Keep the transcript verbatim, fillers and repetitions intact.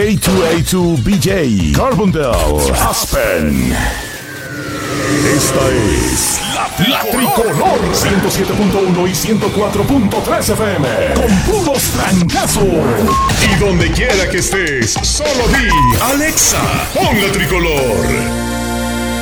dos A dos B J, Carbondale, Aspen. Esta es La, la Tricolor ciento siete punto uno y ciento cuatro punto tres F M. Con puros trancazos. Y donde quiera que estés, solo di Alexa, pon La Tricolor.